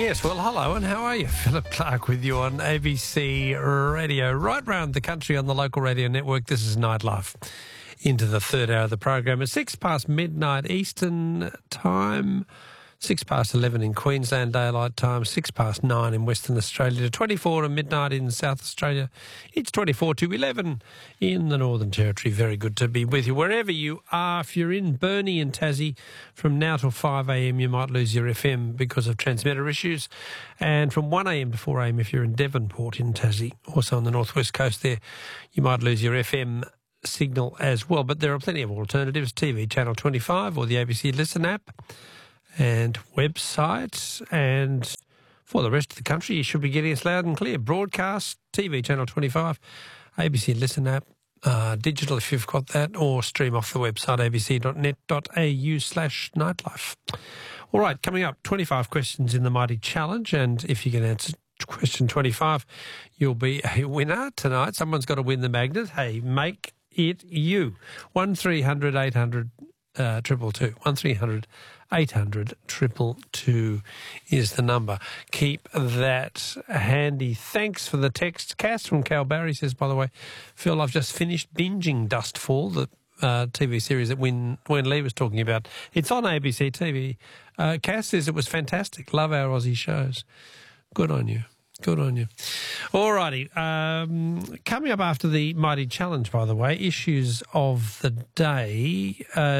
Yes, well, hello, and how are you? Philip Clark with you on ABC Radio, right round the country on the local radio network. This is Nightlife. Into the third hour of the program. It's 6 past midnight Eastern time, 6 past 11 in Queensland Daylight Time, 6 past 9 in Western Australia, to 24 to midnight in South Australia. It's 24 to 11 in the Northern Territory. Very good to be with you. Wherever you are, if you're in Burnie and Tassie, from now till 5 a.m. you might lose your FM because of transmitter issues. And from 1 a.m. to 4 a.m. if you're in Devonport in Tassie, also on the northwest coast there, you might lose your FM signal as well. But there are plenty of alternatives: TV Channel 25 or the ABC Listen app and websites. And for the rest of the country, you should be getting us loud and clear. Broadcast, TV Channel 25, ABC Listen app, digital if you've got that, or stream off the website abc.net.au/nightlife. All right, coming up, 25 questions in the Mighty Challenge, and if you can answer question 25, you'll be a winner tonight. Someone's got to win the magnet. Hey, make it you. 1300 800 222. 1300 800 222 is the number. Keep that handy. Thanks for the text. Cass from Calbarry says, by the way, Phil, I've just finished binging Dustfall, the TV series that Win Lee was talking about. It's on ABC TV. Cass says it was fantastic. Love our Aussie shows. Good on you. Good on you. All righty. Coming up after the Mighty Challenge, by the way, issues of the day.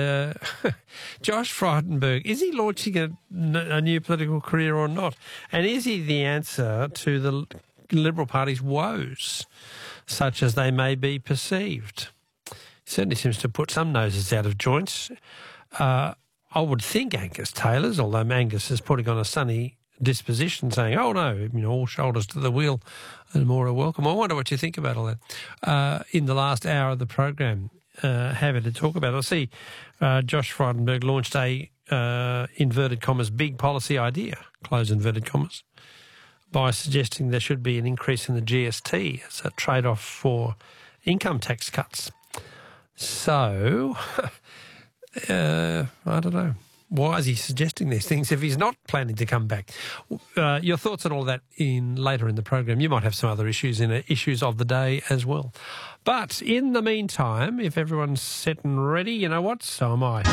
Josh Frydenberg, is he launching a new political career or not? And is he the answer to the Liberal Party's woes, such as they may be perceived? He certainly seems to put some noses out of joints. I would think Angus Taylor's, although Angus is putting on a sunny disposition, saying, oh no, all shoulders to the wheel and more are welcome. I wonder what you think about all that. In the last hour of the program, happy to talk about it. I see Josh Frydenberg launched a, inverted commas, big policy idea, close inverted commas, by suggesting there should be an increase in the GST as a trade-off for income tax cuts. So, I don't know. Why is he suggesting these things if he's not planning to come back? Your thoughts on all that later in the program. You might have some other issues in issues of the day as well. But in the meantime, if everyone's set and ready, you know what? So am I.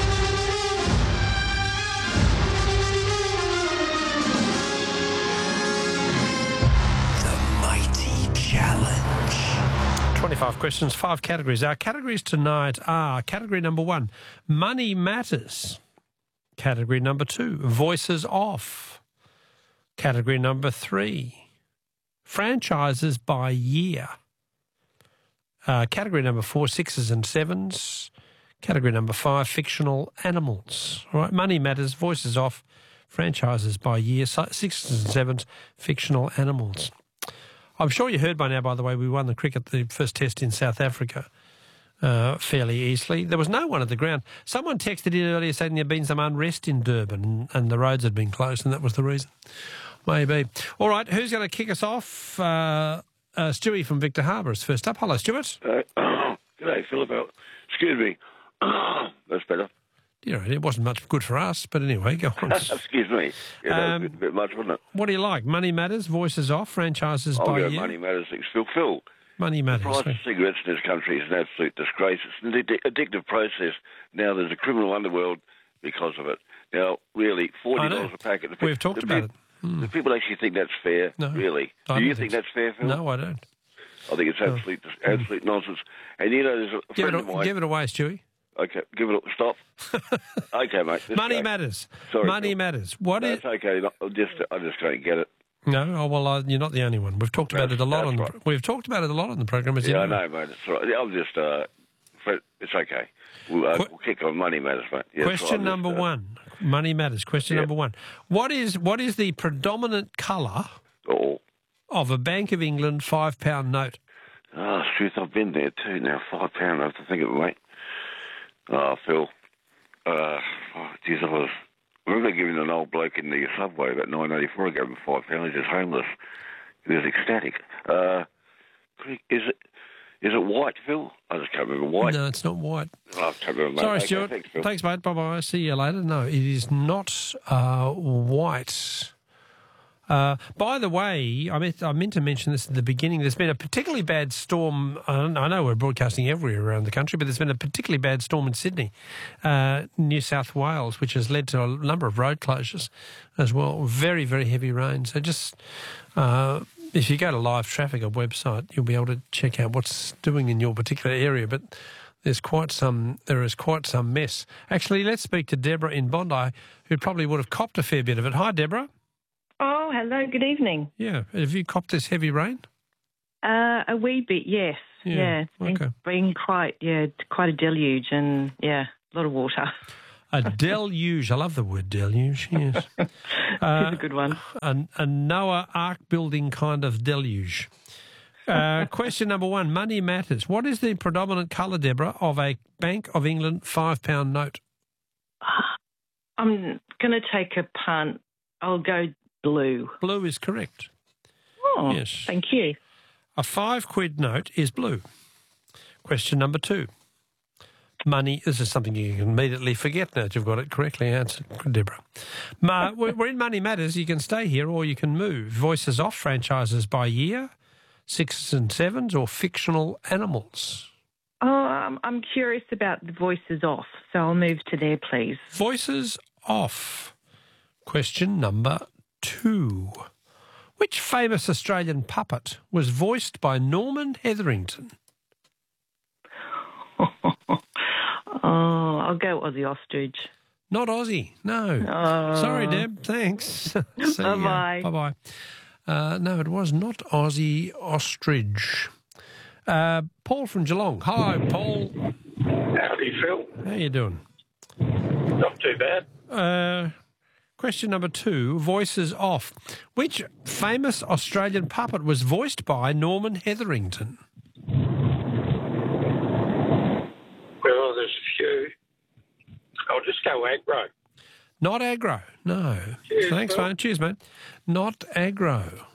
The Mighty Challenge. 25 questions, 5 categories. Our categories tonight are category number 1, Money Matters. Category number 2, Voices Off. Category number 3, Franchises by Year. Category number 4, Sixes and Sevens. Category number 5, Fictional Animals. All right, Money Matters, Voices Off, Franchises by Year, Sixes and Sevens, Fictional Animals. I'm sure you heard by now, by the way, we won the cricket, the first test in South Africa. Fairly easily. There was no one at the ground. Someone texted in earlier saying there had been some unrest in Durban and the roads had been closed, and that was the reason. Maybe. All right, who's going to kick us off? Stewie from Victor Harbour is first up. Hello, Stuart. G'day, Philip. Excuse me. That's better. It wasn't much good for us, but anyway, go on. Excuse me. Yeah, that was a bit much, wasn't it? What do you like? Money Matters, Voices Off, Franchises by Year? Money Matters. Phil. Money Matters. The price of cigarettes in this country is an absolute disgrace. It's an addictive process. Now there's a criminal underworld because of it. Now, really, $40 a packet. We've talked about it. Do people actually think that's fair? No. Really? Do you think that's fair, Phil? No, I don't. I think it's absolute nonsense. And there's a friend of mine... Give it away, Stewie. Okay, give it a stop. Okay, mate. Money Matters. Sorry, Money Phil. Matters. That's okay. I just don't get it. No, you're not the only one. We've talked about it a lot We've talked about it a lot on the program. Yeah, I know, mate. It's all right. I'm just. It's okay. We'll kick on Money Matters, mate. Yeah, question number 1. Money Matters. Question number 1. What is the predominant colour of a Bank of England £5 note? Oh, truth, I've been there too. Now £5. I have to think of it, mate. Oh, Phil. Geez, I remember giving an old bloke in the subway about 1984. I gave him £5. He was homeless. He was ecstatic. Is it white, Phil? I just can't remember white. No, it's not white. Oh, I can't remember. Sorry, okay, Stuart. Thanks, Phil. Thanks, mate. Bye-bye. See you later. No, it is not white. By the way, I meant to mention this at the beginning. There's been a particularly bad storm. I know we're broadcasting everywhere around the country, but there's been a particularly bad storm in Sydney, New South Wales, which has led to a number of road closures as well. Very, very heavy rain. So just if you go to Live Traffic, a website, you'll be able to check out what's doing in your particular area. But there is quite some mess. Actually, let's speak to Deborah in Bondi, who probably would have copped a fair bit of it. Hi, Deborah. Oh, hello. Good evening. Yeah. Have you copped this heavy rain? A wee bit, yes. Yeah. Okay. Been quite a deluge and, a lot of water. A deluge. I love the word deluge, yes. It's a good one. A Noah Ark building kind of deluge. Question number 1, money matters. What is the predominant colour, Deborah, of a Bank of England £5 note? I'm going to take a punt. I'll go blue. Blue is correct. Oh, yes. Thank you. A £5 note is blue. Question number 2. Money, this is something you can immediately forget now that you've got it correctly answered, Deborah. We're in Money Matters. You can stay here or you can move. Voices off, franchises by year, 6s and 7s, or fictional animals. Oh, I'm curious about the voices off, so I'll move to there, please. Voices off. Question number 2. Which famous Australian puppet was voiced by Norman Hetherington? Oh, I'll go Aussie Ostrich. Not Aussie, no. Oh. Sorry, Deb, thanks. Bye-bye. Bye-bye. No, it was not Aussie Ostrich. Paul from Geelong. Hi, Paul. Howdy, Phil. How you doing? Not too bad. Question number 2, voices off. Which famous Australian puppet was voiced by Norman Hetherington? Well, there's a few. I'll just go aggro. Not aggro, no. Cheers, Thanks, Phil. mate. Cheers, mate. Not aggro.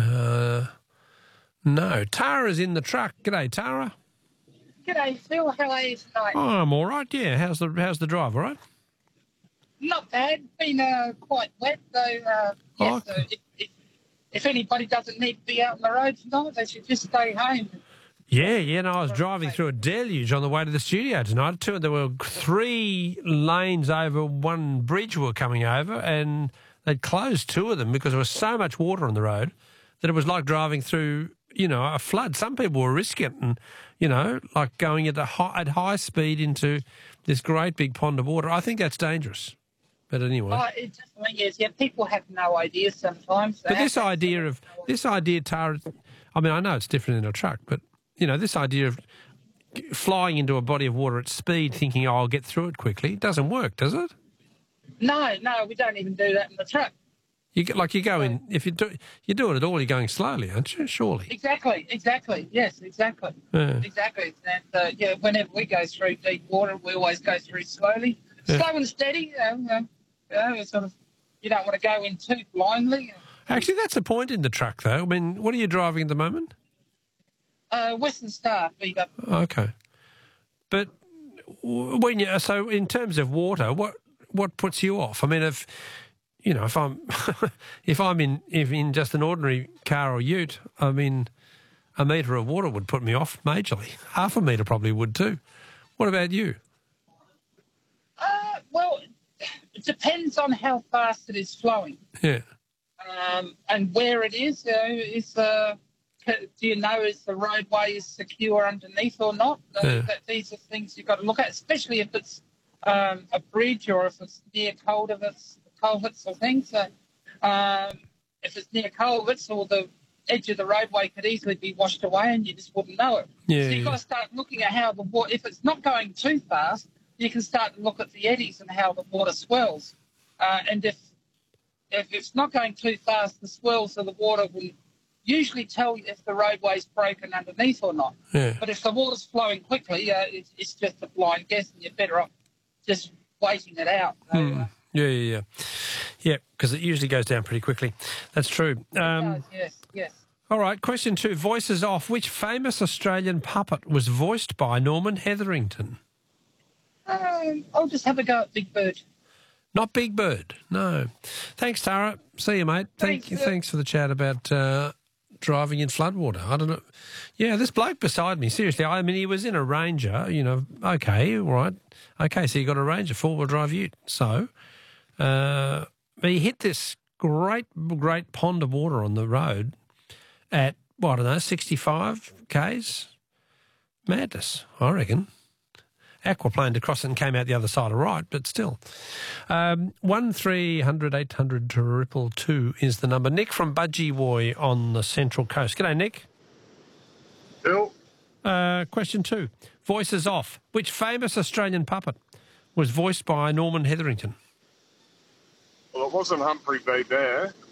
No. Tara's in the truck. G'day, Tara. G'day, Phil. How are you tonight? Oh, I'm all right, yeah. How's the drive, all right? Not bad. Been quite wet, though. Oh, So if anybody doesn't need to be out on the road tonight, they should just stay home. Yeah, no, I was driving through a deluge on the way to the studio tonight. There were 3 lanes over one bridge we were coming over, and they'd closed 2 of them because there was so much water on the road that it was like driving through, a flood. Some people were risking it and, like going at high speed into this great big pond of water. I think that's dangerous. But anyway. Oh, it definitely is. Yeah, people have no idea sometimes. But this idea, Tara, I mean, I know it's different in a truck, but, this idea of flying into a body of water at speed thinking, I'll get through it quickly, it doesn't work, does it? No, we don't even do that in the truck. You go in, if you do it at all, you're going slowly, aren't you? Surely. Exactly. Yes, exactly. Yeah. Exactly. And, whenever we go through deep water, we always go through slowly. Yeah. Slow and steady, sort of, you don't want to go in too blindly. Actually, that's the point in the truck, though. I mean, what are you driving at the moment? Western Star, VW. Okay. But so in terms of water, what puts you off? I mean, if I'm if I'm in just an ordinary car or ute, I mean, a metre of water would put me off majorly. Half a metre probably would too. What about you? Well, it depends on how fast it is flowing. Yeah. And where it is. Do you know is the roadway is secure underneath or not? These are things you've got to look at, especially if it's a bridge or if it's near culverts or things. If it's near culverts or the edge of the roadway could easily be washed away and you just wouldn't know it. Yeah, so you've got to start looking at how the water, if it's not going too fast, you can start to look at the eddies and how the water swells. And if it's not going too fast, the swells of the water will usually tell you if the roadway's broken underneath or not. Yeah. But if the water's flowing quickly, it's just a blind guess and you're better off just waiting it out. So, Yeah, because it usually goes down pretty quickly. That's true. Yes. All right, question 2, voices off. Which famous Australian puppet was voiced by Norman Hetherington? I'll just have a go at Big Bird. Not Big Bird, no. Thanks, Tara. See you, mate. Thanks for the chat about driving in floodwater. I don't know. Yeah, this bloke beside me, seriously, I mean, he was in a Ranger, you know, okay, all right. Okay, so you got a Ranger, four-wheel drive ute. So, but he hit this great pond of water on the road at, well, I don't know, 65 Ks? Madness, I reckon. Aquaplaned across it and came out the other side, all right, but still. 1300 800 222 is the number. Nick from Budgewoi on the Central Coast. G'day, Nick. Bill. Question 2. Voices off. Which famous Australian puppet was voiced by Norman Hetherington? Well, it wasn't Humphrey B. Bear.